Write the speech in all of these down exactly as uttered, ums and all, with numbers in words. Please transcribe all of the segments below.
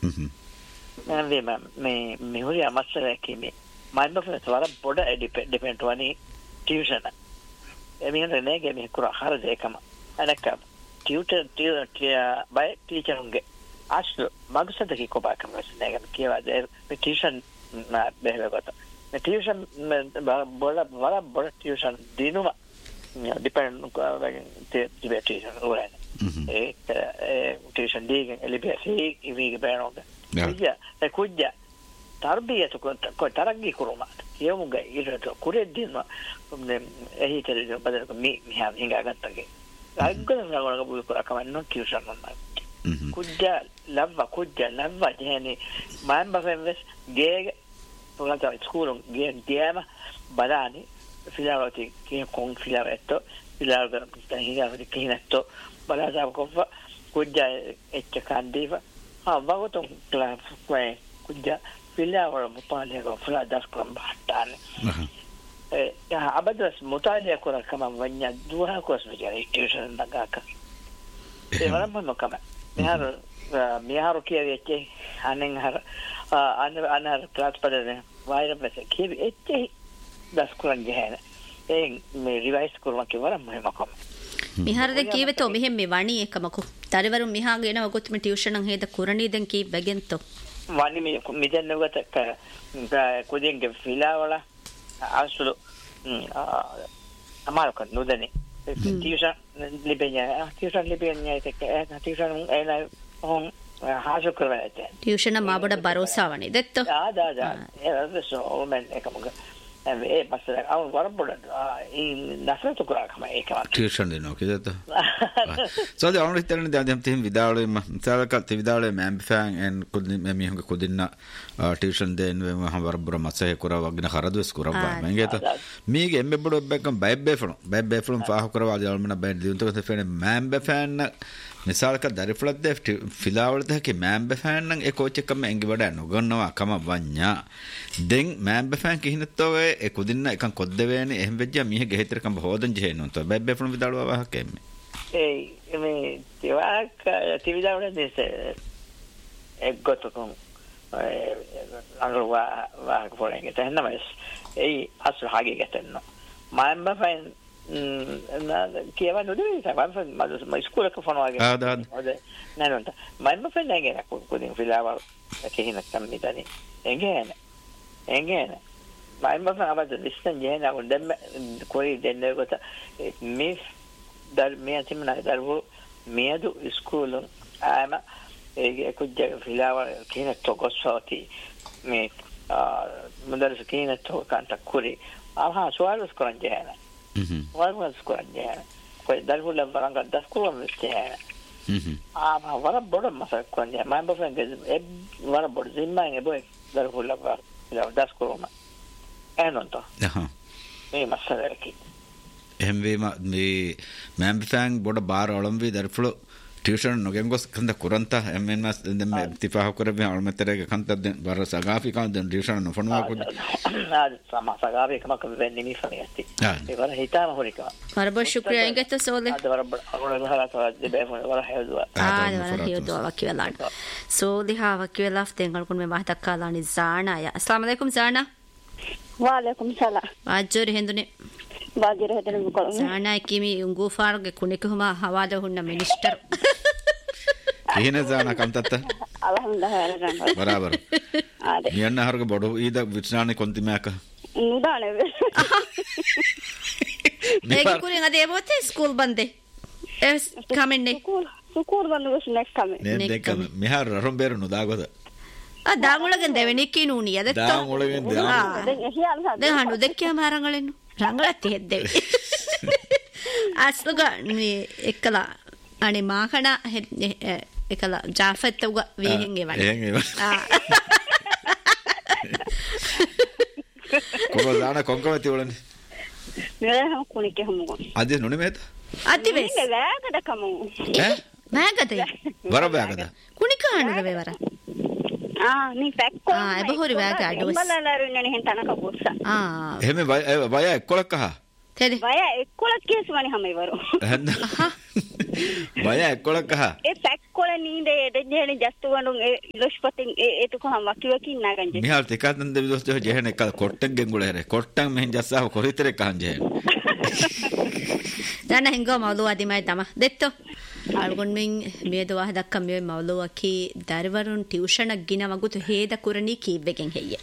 मैं मैं मैं मेहूरी अमस्तर की में माइंड में थोड़ा बड़ा डिपेंड वानी ट्यूशन है मैं रहने के मैं कुछ हर जगह में अनेक ट्यूटर ट्यूटर बाय टीचर होंगे आज तो मगसद की को बात करने से नहीं किया वाले मैं ट्यूशन ना बेहतर होता मैं ट्यूशन में बड़ा बड़ा बड़ा ट्यूशन दिनों में डिपेंड कर ट्यूशन हो रहा है एक ट्यूशन दी के लिए भी ऐसे ही बैठ होंगे कुछ या कुछ या तरबियत को कोई तरक्की करो मत ये मुझे ये तो कुछ दिन में तुमने यही चीज़ जो बदल को मी मिहाँ हिंगा करता के अगर हम लोगों को बुला कर कमाने न ट्यूशन होना कुछ या लव्वा कुछ या लव्वा जैसे मान बफे में गे तो ना तो स्कूल गे गे में बदानी फिलहाल तो कि कौन फिलहाल है तो फिलहाल तो हिंगा वाली कहीं ना तो बड़ा साहब को कुछ या एक कांडी वा हाँ बागो तो क्लास कोई कुछ या फिलहाल मुताले को फिलहाल दस कम बात है यहाँ अब दस मुताले को रखा मैं वन्या दूसरा कोर्स में जाए ट्यूशन लगा कर ये वाला मैं मकान यहाँ यहाँ रुकिए ये आने हर आने आने हर क्लास पढ़ रहे हैं वायर में से कि ये दस कुरान जो है ना ये मैं रिवाइज करूँगा कि वाला मैं मकान මිහාරද කීවෙතෝ මෙහෙම මේ වණී එකමකෝ තරිවරු මිහාගේ එනවා ගොත් මේ ටියුෂන් නම් හේද කුරණී දැන් කී බගෙන්තෝ වණී මේ මිදෙන් නුගත කුදෙන්ගේ ෆිලාවල අසුළු අමාරු කර නුදනේ ටියුෂන් ලිබෙන්යා ටියුෂන් ලිබෙන්යා ඒක ටියුෂන් එලා හොන් හාසු කරවලා ටියුෂන් මාබඩ බරෝසාවනේ දෙත්තෝ ආ දා දා ඒක සෝමෙන් එකමක ඒ පස්සේ ආව වරබඩ ඒ නැසතු කරා කම ඒක ट्यूशन देनो किदा तो so the only Taran the हम तीन विदाले मिसाल का विदाले मैम फैंग एंड कुद मी हम कुदिना ट्यूशन देन हम वरबुर मसे कुरा वगना खरदस कुरा बांगे तो मी गे एम्बे बडो बेकम बाय बेफलो बाय बेफलो फाह कुरा वाले अलमना बाय दिउन तो फेने मैम बे फैन मिसाल का दरिफलत दे फिलावल थे कि मैम बे फैन नंग ए कोच कम एंगे बडा नुगनवा कम वन्या දෙන් මෑම් බෆෑන් කිහිනතෝ ඒ කුදින්න එකන් කොද්ද වේනේ එහෙම වෙජ්ජා මිහ ගෙහිතර කම් හොදන් ජේනොන් තෝ බැබ් බැෆලු විදාලුවා වහක එම්මේ ඒ මේ තිවාක තිවිදාවල දෙස එක්ගොතකම් අංගවා වහක පොරෙන් තැන්නමස් ඒ අසු හාගේ ගතන්න මෑම් බෆෑන් කියව නුදුයි සමන් මම මම ස්කූලක ෆෝනවාගේ ආ දාන්න හොද නෑ නෑ මෑම් බෆෑන් නෑ නේ කුදින් ෆිලාවල් කිහිනක්කම් මිදනේ එංගේන එංගේන මයින් බෆන් අපද ලිස්ටන් ජේන උන් දෙම කොයි දෙන්නේ කොට මේ දල් මේ අතිමන දල්වෝ මේදු ස්කූල් ආම ඒ කුජ්ජ ෆිලාව කින තොගොස්සෝති මේ මුදල්ස කින තොකන්ට කුරි ආහා සුවල්ස් කරන් ජේන හ්ම් වල්ස් කරන් ජේන කොයි දල්වෝ ලබරංග දස්කුලම් ජේන හ්ම් ආම වර බොඩ මසක් කරන් ජේන මයින් බෆන් ගේ වර බොඩ සිම්මන් ඒ බොයි දල්වෝ ලබර das kuruma enonto aha මේ මස්සලකි එහෙම වේම මේ මෑම් ෆෑන් බොඩ බාර ඔලම්වි දර්ෆලෝ ටියුෂන් නොගෙන් ගොස් කන්ද කුරන්ත එම්ෙන් මස් දෙම තිෆාහ කරබේ අල්මතරේ කන්ත දෙන් බර සගාෆි කන් දෙන් ටියුෂන් නොෆනවා කුද ආ සම සගාෆි කමක වෙන්නේ නිෆනියස්ති ඒ වර හිතාම හොරිකා වරබ ශුක්‍රියා ඉංගත සෝලේ ආද වර අරොන ගහලා තව දෙබේ වර හැදුවා ආ වර හියදුවා වකියලාන් සෝලි හා වකියලා ෆතෙන් අල්කුන් මේ මහතක් කාලානි ජානා යා අස්ලාම අලයිකුම් ජානා वालेकुम सलाम वाजोर हेंदुने वाजोर हेंदुने मुकल जाना किमी उंगू फारगे कुनेक हुमा हवादा हुन्ना मिनिस्टर එහෙන जाना कंतत अल्हम्दुलिल्लाह बराबर आदे नियन्न हरगे बडो ईद विचनाने कोंतिमैक नुदाने नेक कुरिंग अदे बोते स्कूल बंदे एस कमेन्ने स्कूल स्कूल बंदे वस नेक्स्ट कमे ने देख मिहार रंबेर नुदागोද ಆ ದಾಂಗುಳಗೆಂದ ವೆನಿಕ್ಕಿ ನೂನಿ ಅದೆತ್ತ ದಾಂಗುಳಗೆಂದ ದೆ ಹಣ್ಣು ದೆಕ್ಕೆ ಮಾರಂಗಳೇನು ರಂಗಳತ್ತಿ ಹೆದ್ದೇವೆ ಅಸ್ಲುಗ ಎಕ್ಕಲ ಅಣಿ ಮಾಕಣ ಎಕ್ಕಲ ಜಾಫತ್ ಉಗ ವೇಹೆಂಗೆ ವಣ ವೇಹೆಂಗೆ ವಣ ಕೊಬ ದಾನ ಕೊಂಕಮತಿ ಒಳನೆ ಮೇರೆ ಹಮ ಕುಣಿಕೆ ಹಮಗೋ ಅದೇ ನುಣೆ ಮೇತ ಅದಿ ವೆಸ್ ವೇಗದ ಕಮು ಹೆ ವೇಗದ ವರ ವೇಗದ ಕುಣಿಕ ಹಣ್ಣದ ವೇವರ ಆ ನೀ ಪ್ಯಾಕ್ ಕೊ ಆ ಎಬ ಹೋರಿ ವ್ಯಾಗ ಅಡ್ವಸ್ ಬಲ್ಲಲಾರು ನೆನೆ ಹೆನ್ ತನಕ ಬೋರ್ಸ ಆ ಎಮೆ ವಯ ಎಕ್ಕೊಳಕ್ಕ ತೆದೆ ವಯ ಎಕ್ಕೊಳಕ್ಕೆ ಕೇಸ್ ಮನಿ ಹಮ ಇವರು ವಯ ಎಕ್ಕೊಳಕ್ಕ ಎ ಪ್ಯಾಕ್ ෆැක්කොල නීදේ දෙජෙහෙන ජස්තු වණුන් ඒ ඉලොස්පතින් ඒ ඒතුක හම් වකිවකින් නගන්ජේ මිහාර තිකන්ද විදොස් දෙහ ජෙහෙන එක කොට්ටක් ගෙන්ගුල හැරේ කොට්ටක් මෙහෙන් ජස්සාව කොරිතරේ කංජේ දන්න හිංගෝ මවලුවා දිමයි තම දෙත්තෝ අල්ගොන්මින් මේ දවහ දක්ක මේ මවලුවකි දරවරුන් ටියුෂනක් ගින වගුතු හේද කුරණී කීවෙගෙන් හෙయ్య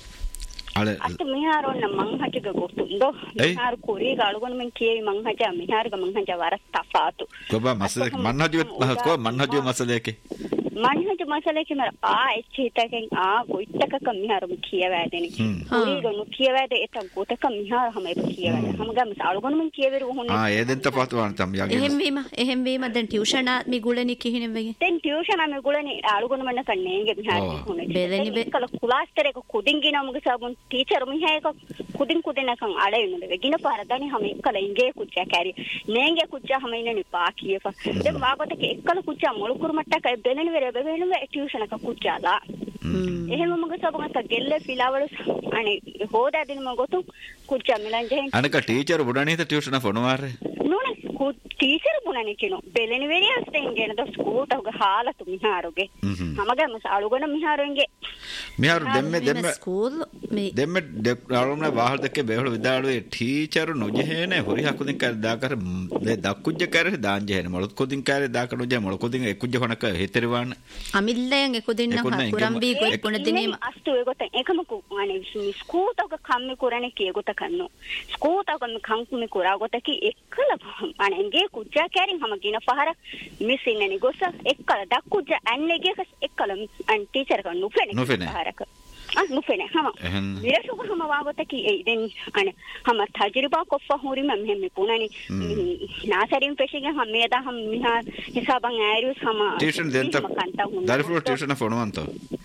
අල අත මිහාරොන්න මං හජග ගොතුන්දෝ මිහාර කුරී ගාලුගොන්මින් කියවි මං හජ මිහාරග මං හජ වරස් තෆාතු කොබා මසලක මන්හජුවත් මහස්කෝ මන්හජුව මසලේකේ මන්හජ මසලේකේ මර ආ එච්චිතකෙන් ආ ගොයිත්තක මිහාරම කියවෑදෙනි කුරී ගොනු කියවෑද එත ගොතක මිහාර හැම එප කියවෑද හැමගම අලුගොන්මින් කියවෙරු හොන්නේ ආ ඒ දෙන්න තපාතුවාන තම් යගේ එහෙම වීම එහෙම වීම දැන් ටියුෂන් මි ගුලනි කිහිනෙම් වෙගේ දැන් ටියුෂන් මි ගුලනි අලුගොන්මන්න කන්නේගේ මිහාර හොන්නේ බෙලනි බෙ කල කුලාස්තරේක කුදින් ගිනා මුගේ සබුන් ටීචර් මිහේක කුදින් කුදිනකන් අඩෙන්නද වෙගින පාරදනි හැම එක්කල ඉංගේ කුච්චා කැරි නේගේ කුච්චා හැම ඉන්නනි පා කියපා දැන් වාගොතක එක්කල කුච්චා මොළු කුරුමට්ටක බෙලනි වෙර බෙලනි ටියුෂන් එක කුච්චාලා එහෙම මුගේ සබුන් අත ගෙල්ල ෆිලාවල අනේ හොදා දින මගොතු කුච්චා මිලන් ජෙහෙන් අනක ටීචර් බුඩනීත ටියුෂන් ෆොනවාරේ නෝන කු ටීචර් බුණනි කිනෝ බෙලනි වෙරිය අස්තෙන් ගෙන ද ස්කූට උග හාලතු මිහාරුගේ හැමගම අලුගොන මිහාරුන්ගේ මිහාරු දෙම්මෙ දෙම්මෙ ස්කූල් මේ දෙම්මෙ අලුගොන වාහල් දෙකේ බෙහළු විදාළුවේ ටීචර් නොජෙහෙනේ හොරි හකුදින් කර දාකර දෙ දක්කුජ්ජ කරේ දාංජෙහෙනේ මොළොත් කොදින් කරේ දාක නොජෙ මොළ කොදින් එකුජ්ජ හොනක හෙතරිවාන අමිල්ලෙන් එකුදින් නම් කුරම්බි ගොයි කොන දිනේම අස්තු ඒගොත එකමකු අනේ ස්කූට උග කම්මි කුරණේ කියගොත කන්නෝ ස්කූට උග කම්මි කුරා ගොතකි එක්කල අනේගේ කුච්චා කැරින් හැම ගින පහර මිස් ඉන්නනි ගොස එක්කල දක්කුජ්ජ ඇන්නේගේ එක්කල අන් teacher කන්නු ෆෙනේ පහරක ah nu fene hama mira shu hama wagota ki e den ane hama tajriba ko fa huri mem hem punani nasarin peshiga hamme da ham miha hisaban airus hama tuition den ta darfur tuition fonuanto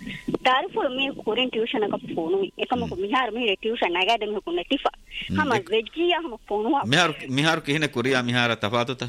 darfur me korean tuition ka fonu ekama ko mihar me tuition agada me kunna tifa hama vejjiya hama fonu mihar mihar kihne korea mihara tafatuta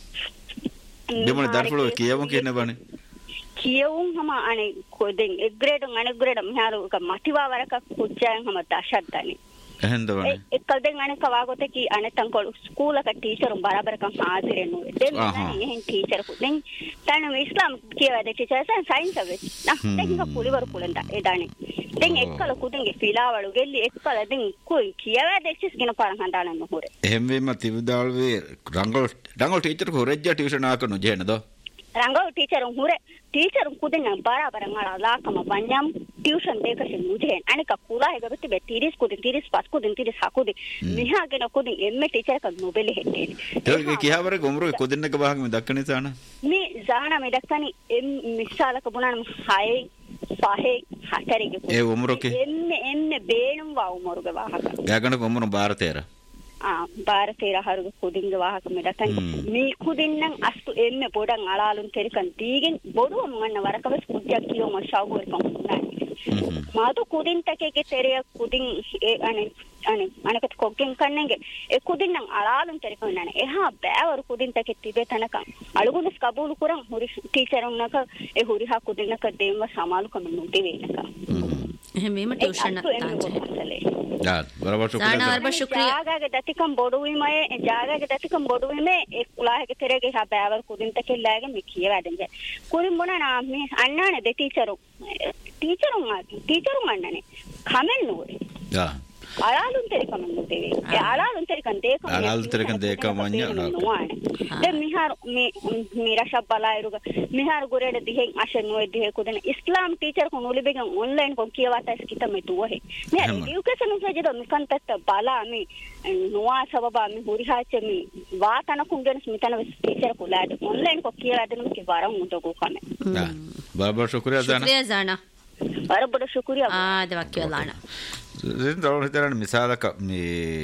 demone darfur kiyawon kihne bane කියවුම් හම අනේ කොදෙන් එක් grade අනෙ grade මිහාරු ක මතිවා වරක කුච්චයන් හම දශද්දනේ එහෙන්දවනේ එක්කල් දෙන් අනේ කවාගොත කි අනේ තංකොල් school ක ටීචර් බරබර කම් ආදිරේ නෝ දෙන් නෑ එහෙන් ටීචර් කුදෙන් තන ඉස්ලාම් කියවද ටීචර් සයින්ස් අවෙ නා දෙන් ක පුලිවර පුලෙන්ද එදානේ දෙන් එක්කල කුදෙන්ගේ ෆිලාවලු ගෙල්ලි එක්කල දෙන් කුයි කියවද එක්සිස් කින පාරන් හඳානන්න හොරේ එහෙම වෙම තිබුදාල්වේ රංගල් රංගල් ටීචර් කො රෙජ්ජ ටියුෂන් ආක නොජේනද රංගල් ටීචර් හොරේ टीचर कुदे न बराबर ngala la kama banyam tuition de ka se mujhe anika kula he gabti be tiris kude tiris pas kude tiris hakude miha ge na kude emme teacher ka nobel hette te kiha bare gomru kudinna ka bahag me dakkani sana me zana me dakkani em misala ka bunan haye pahe hatare ge e umru ke emme emme beenum wa umru ge wahaka gagana gomru bharatera ah bharatera haruge kudinge wahaka me dakkani me kudinnan astu emme bodan alalun terikan tigen bodu manna warakawe kudya kiyo ma shawgor kam මාතු කුදින් තකේගේ තෙරිය කුදින් ඒ අනේ අනේ අනකට කොක්ගෙන් කන්නේගේ ඒ කුදින් නම් අලාලුන් තරිකවන්නනේ එහා බෑවරු කුදින් තකේ තිබේ තනක අලුගුනස් කබූල් කරන් හුරි teacher උන්නක ඒ හුරි හා කුදින් නක දෙම සමාලු කම නුටි වේනක එහෙම වීම ටියුෂන් තාන්ජේ යා බරබර ශුක්‍රියා දානවර්බ ශුක්‍රියා ජාගාගේ දතිකම් බොඩු වීමේ ජාගාගේ දතිකම් බොඩු වීමේ ඒ කුලාහගේ තෙරේගේ හා බෑවරු කුදින් තකේ ලෑගේ මි කියවැදෙන්ගේ කුරින් මොනා මේ අන්නානේ දෙ ටීචර් टीचर टीचर मन्नने कमेल नोरे या आलालुन तेरे कमेल नोते वे आलालुन तेरे कंदे कमेल आलालुन तेरे कंदे कमन्या दे मिहार मे मेरा शब्द लायरुगा मिहार गुरेड दिहे आशे नोए दिहे कुदने इस्लाम टीचर को नोले बेगन ऑनलाइन को कियावाता इसकी तमे तो है मैं एजुकेशन से जद मिकंतत बाला मी नोआ सबबा मी हुरिहाचे मी वातन कुंगन स्मितन टीचर को लाड ऑनलाइन को कियावादन के बारा मुंतो को कमे बराबर शुक्रिया जाना शुक्रिया जाना बराबर शुक्रिया आ दवाक्य लाना दिन दौड़ हितरन मिसाल का मी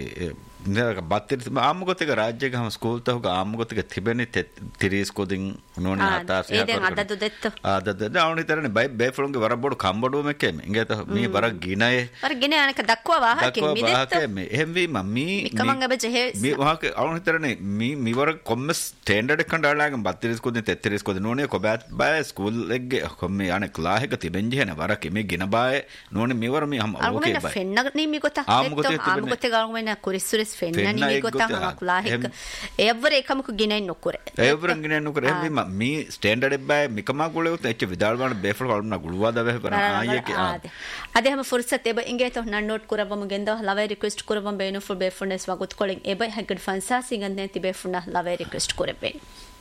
नेका बातिर आमगोतिක රාජ්‍යක හම ස්කූල් තහුක ආමගොතික තිබෙනි තිරිස් කොදින් නෝනි ආතාර සියා ඒ දැන් අදද දෙත්ත ආදද දාවනි තරනේ බයි බේෆලුන්ගේ වරබොඩු කම්බඩුව මෙකෙම ඉංගත මේ බර ගිනයේ වර ගින අනක දක්වා වාහකෙ මිදෙත්ත මේ එහෙම වී මමි මිකමංග බෙහෙ මේ වාහක අවනි තරනේ මේ මිවර කොම්ම ස්ටෑන්ඩඩ් කණ්ඩායලාගෙන් බත්තිරිස් කොදින් තෙත්තිරිස් කොදින් නෝනි කොබත් බය ස්කූල් එක්ගේ කොම්මේ අනේ ක්ලාහෙක තිබෙන්ජි හන වරක මේ ගින බය නෝනි මිවර මේ හම ඕකේ බය ෆෙන්න නී මිකොත ආමගොතේ ආමගොතේ ගාලුම වෙන කුරිස්සුරේ ವೆಸ್ ಫೆನ್ನನಿ ಗೊತ್ತಾ ಹಮಕುಲಾಹಿಕ್ ಎವ್ವರ ಏಕಮಕು ಗಿನೆ ನುಕುರೆ ಎವ್ವರ ಗಿನೆ ನುಕುರೆ ಮಿ ಮಿ ಸ್ಟ್ಯಾಂಡರ್ಡ್ ಎಬ್ಬಾಯ್ ಮಿಕಮಾ ಗುಳೆ ಉತ ಎಚ್ಚ ವಿದಾಳವಾಣ ಬೇಫಲ್ ಕಳಮನ ಗುಳುವಾದ ವೆ ಬರ ಆಯಕೆ ಆದೆ ಅದೆ ಹಮ ಫುರ್ಸತ್ ಎಬ ಇಂಗೆ ತೋ ನನ್ ನೋಟ್ ಕುರವಮ ಗೆಂದ ಲವೆ ರಿಕ್ವೆಸ್ಟ್ ಕುರವಮ ಬೇನು ಫುಲ್ ಬೇಫುನೆಸ್ ವಗುತ್ ಕೊಳಿಂಗ್ ಎಬ ಹಗಡ್ ಫನ್ಸಾ ಸಿಂಗಂದೆ ತಿ ಬೇಫುನ ಲವೆ ರಿಕ್ವೆಸ್ಟ್ ಕುರೆಬೆ